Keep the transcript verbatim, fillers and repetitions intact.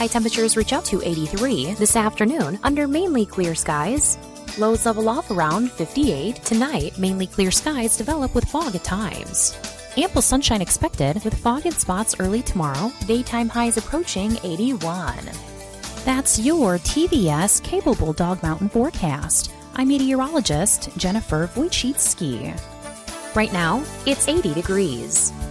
High temperatures reach up to eighty-three this afternoon under mainly clear skies. Lows level off around fifty-eight. Tonight, mainly clear skies develop with fog at times. Ample sunshine expected with fog in spots early tomorrow. Daytime highs approaching eighty-one. That's your T V S Capable Dog Mountain forecast. I'm meteorologist Jennifer Wojcicki. Right now, it's eighty degrees.